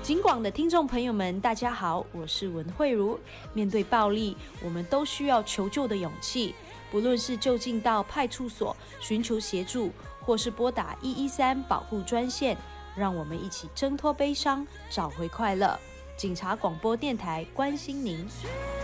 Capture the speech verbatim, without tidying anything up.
警广的听众朋友们，大家好，我是文慧茹。面对暴力，我们都需要求救的勇气，不论是就近到派出所寻求协助，或是拨打一一三保护专线，让我们一起挣脱悲伤，找回快乐。警察广播电台关心您。